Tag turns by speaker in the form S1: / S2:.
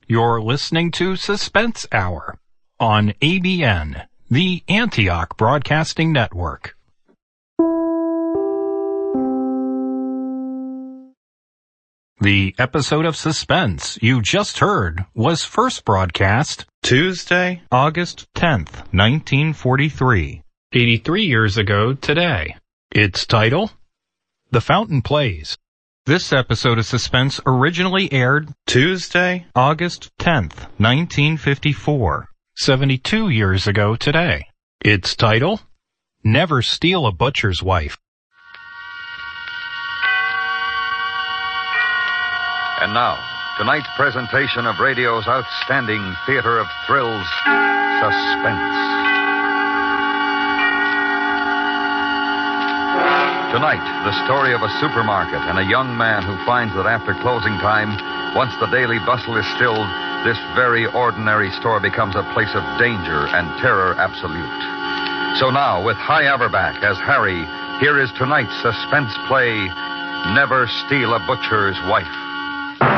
S1: You're listening to Suspense Hour on ABN, the Antioch Broadcasting Network. The episode of Suspense you just heard was first broadcast Tuesday, August 10th, 1943, 83 years ago today. Its title, The Fountain Plays. This episode of Suspense originally aired Tuesday, August 10th, 1954, 72 years ago today. Its title, Never Steal a Butcher's Wife.
S2: And now, tonight's presentation of radio's outstanding theater of thrills, Suspense. Tonight, the story of a supermarket and a young man who finds that after closing time, once the daily bustle is stilled, this very ordinary store becomes a place of danger and terror absolute. So now, with Hy Averback as Harry, here is tonight's suspense play, Never Steal a Butcher's Wife.